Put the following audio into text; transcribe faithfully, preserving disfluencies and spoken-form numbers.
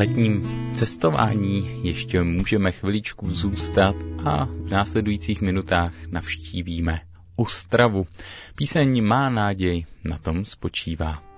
letním cestování ještě můžeme chviličku zůstat a v následujících minutách navštívíme Ostravu. Píseň Má náděj na tom spočívá.